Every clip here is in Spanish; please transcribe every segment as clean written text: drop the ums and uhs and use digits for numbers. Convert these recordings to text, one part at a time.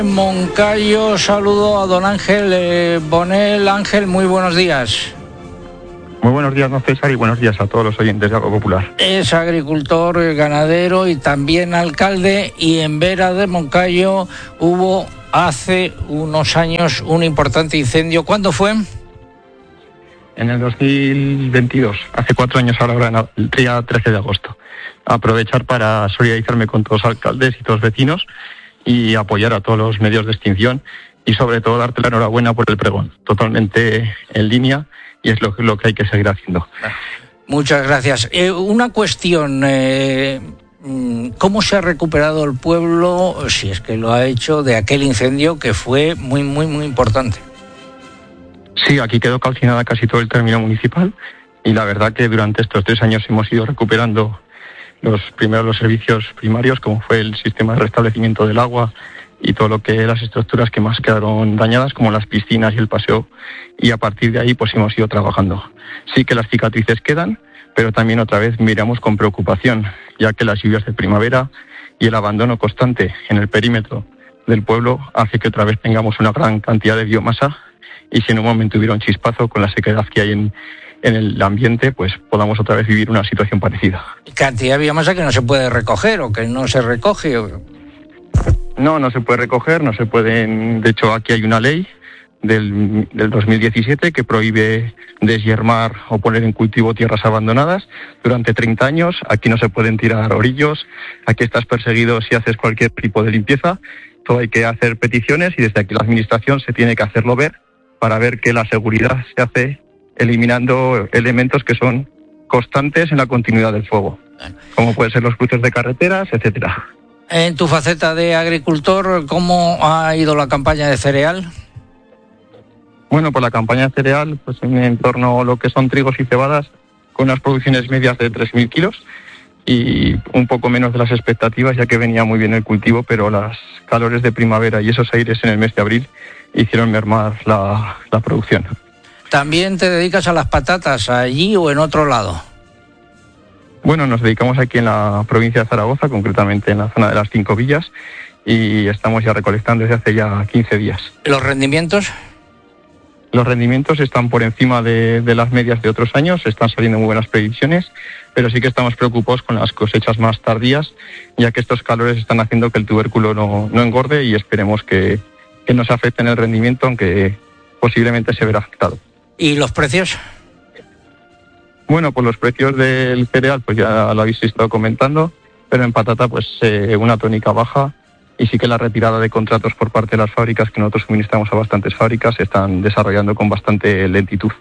Moncayo, saludo a don Ángel Bonel. Ángel, muy buenos días. Muy buenos días, don César, y buenos días a todos los oyentes de Algo Popular. Es agricultor, ganadero y también alcalde, y en Vera de Moncayo hubo hace unos años un importante incendio. ¿Cuándo fue? En el 2022, hace 4 años ahora, el día 13 de agosto. Aprovechar para solidarizarme con todos los alcaldes y todos los vecinos y apoyar a todos los medios de extinción y sobre todo darte la enhorabuena por el pregón. Totalmente en línea y es lo que hay que seguir haciendo. Muchas gracias. Una cuestión, ¿cómo se ha recuperado el pueblo, si es que lo ha hecho, de aquel incendio que fue muy, muy, muy importante? Sí, aquí quedó calcinada casi todo el término municipal y la verdad que durante estos 3 años hemos ido recuperando los servicios primarios, como fue el sistema de restablecimiento del agua y todo lo que las estructuras que más quedaron dañadas, como las piscinas y el paseo, y a partir de ahí pues hemos ido trabajando. Sí que las cicatrices quedan, pero también otra vez miramos con preocupación, ya que las lluvias de primavera y el abandono constante en el perímetro del pueblo hace que otra vez tengamos una gran cantidad de biomasa, y si en un momento hubiera un chispazo con la sequedad que hay en el ambiente, pues podamos otra vez vivir una situación parecida. ¿Cantidad de biomasa que no se puede recoger o que no se recoge? No se puede recoger, no se pueden. De hecho, aquí hay una ley del 2017 que prohíbe deshiermar o poner en cultivo tierras abandonadas durante 30 años. Aquí no se pueden tirar orillos, aquí estás perseguido si haces cualquier tipo de limpieza. Todo hay que hacer peticiones y desde aquí la administración se tiene que hacerlo ver para ver que la seguridad se hace eliminando elementos que son constantes en la continuidad del fuego, como pueden ser los cruces de carreteras, etcétera. En tu faceta de agricultor, ¿cómo ha ido la campaña de cereal? Bueno, pues la campaña de cereal, pues en torno a lo que son trigos y cebadas, con unas producciones medias de 3.000 kilos y un poco menos de las expectativas, ya que venía muy bien el cultivo, pero las calores de primavera y esos aires en el mes de abril hicieron mermar la producción. ¿También te dedicas a las patatas allí o en otro lado? Bueno, nos dedicamos aquí en la provincia de Zaragoza, concretamente en la zona de las 5 villas, y estamos ya recolectando desde hace ya 15 días. ¿Los rendimientos? Los rendimientos están por encima de las medias de otros años, están saliendo muy buenas previsiones, pero sí que estamos preocupados con las cosechas más tardías, ya que estos calores están haciendo que el tubérculo no engorde y esperemos que no se afecte en el rendimiento, aunque posiblemente se verá afectado. ¿Y los precios? Bueno, pues los precios del cereal pues ya lo habéis estado comentando, pero en patata pues una tónica baja, y sí que la retirada de contratos por parte de las fábricas, que nosotros suministramos a bastantes fábricas, se están desarrollando con bastante lentitud.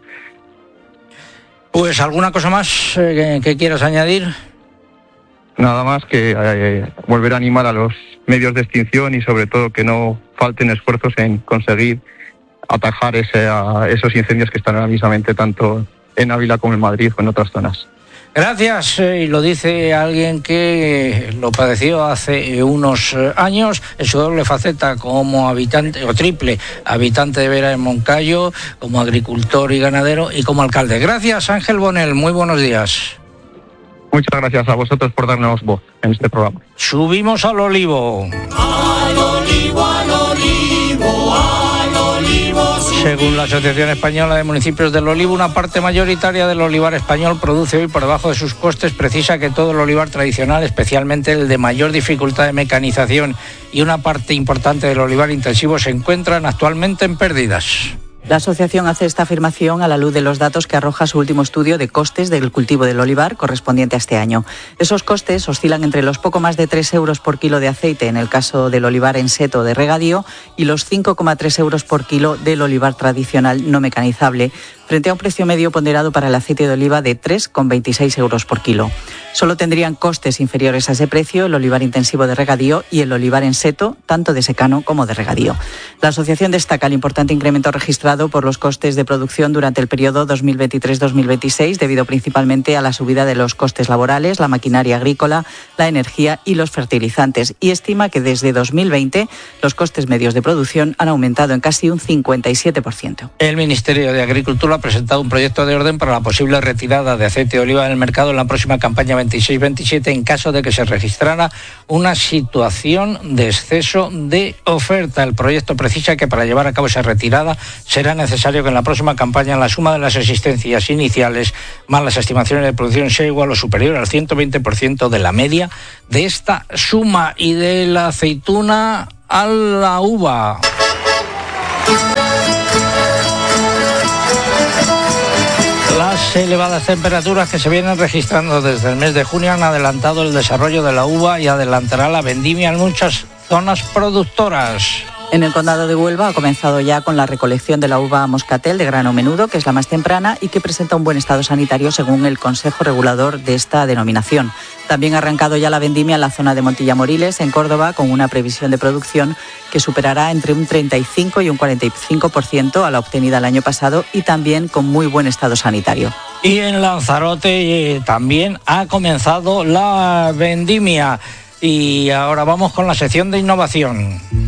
Pues ¿alguna cosa más que quieras añadir? Nada más que volver a animar a los medios de extinción y sobre todo que no falten esfuerzos en conseguir atajar esos incendios que están ahora mismamente tanto en Ávila como en Madrid o en otras zonas. Gracias, y lo dice alguien que lo padeció hace unos años en su doble faceta como habitante o triple habitante de Vera de Moncayo, como agricultor y ganadero y como alcalde. Gracias, Ángel Bonel, muy buenos días. Muchas gracias a vosotros por darnos voz en este programa. Subimos al olivo. Al olivo, al olivo, al olivo. Según la Asociación Española de Municipios del Olivo, una parte mayoritaria del olivar español produce hoy por debajo de sus costes. Precisa que todo el olivar tradicional, especialmente el de mayor dificultad de mecanización, y una parte importante del olivar intensivo se encuentran actualmente en pérdidas. La asociación hace esta afirmación a la luz de los datos que arroja su último estudio de costes del cultivo del olivar correspondiente a este año. Esos costes oscilan entre los poco más de 3 euros por kilo de aceite en el caso del olivar en seto de regadío y los 5,3 euros por kilo del olivar tradicional no mecanizable, frente a un precio medio ponderado para el aceite de oliva de 3,26 euros por kilo. Solo tendrían costes inferiores a ese precio el olivar intensivo de regadío y el olivar en seto, tanto de secano como de regadío. La asociación destaca el importante incremento registrado elevado por los costes de producción durante el periodo 2023-2026, debido principalmente a la subida de los costes laborales, la maquinaria agrícola, la energía y los fertilizantes, y estima que desde 2020 los costes medios de producción han aumentado en casi un 57%. El Ministerio de Agricultura ha presentado un proyecto de orden para la posible retirada de aceite de oliva del mercado en la próxima campaña 26-27 en caso de que se registrara una situación de exceso de oferta. El proyecto precisa que para llevar a cabo esa retirada será necesario que en la próxima campaña la suma de las existencias iniciales más las estimaciones de producción sea igual o superior al 120% de la media de esta suma. Y de la aceituna a la uva. Las elevadas temperaturas que se vienen registrando desde el mes de junio han adelantado el desarrollo de la uva y adelantará la vendimia en muchas zonas productoras. En el condado de Huelva ha comenzado ya con la recolección de la uva moscatel de grano menudo, que es la más temprana y que presenta un buen estado sanitario según el Consejo Regulador de esta denominación. También ha arrancado ya la vendimia en la zona de Montilla Moriles, en Córdoba, con una previsión de producción que superará entre un 35 y un 45% a la obtenida el año pasado y también con muy buen estado sanitario. Y en Lanzarote también ha comenzado la vendimia. Y ahora vamos con la sección de innovación.